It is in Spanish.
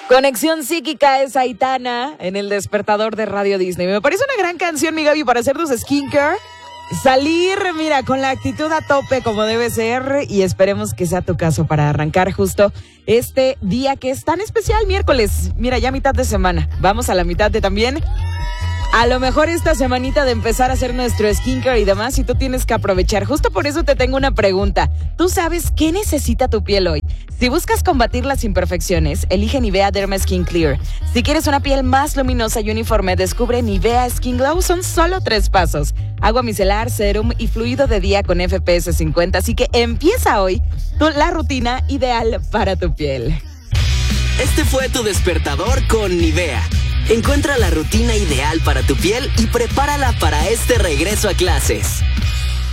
Conexión Psíquica es Aitana en el despertador de Radio Disney. Me parece una gran canción, mi Gaby, para hacer tus skincare. Salir, mira, con la actitud a tope como debe ser, y esperemos que sea tu caso para arrancar justo este día que es tan especial, miércoles. Mira, ya mitad de semana. Vamos a la mitad de también. A lo mejor esta semanita de empezar a hacer nuestro skincare y demás, y tú tienes que aprovechar. Justo por eso te tengo una pregunta. ¿Tú sabes qué necesita tu piel hoy? Si buscas combatir las imperfecciones, elige Nivea Derma Skin Clear. Si quieres una piel más luminosa y uniforme, descubre Nivea Skin Glow. Son solo 3 pasos. Agua micelar, serum y fluido de día con FPS 50. Así que empieza hoy la rutina ideal para tu piel. Este fue tu despertador con Nivea. Encuentra la rutina ideal para tu piel y prepárala para este regreso a clases.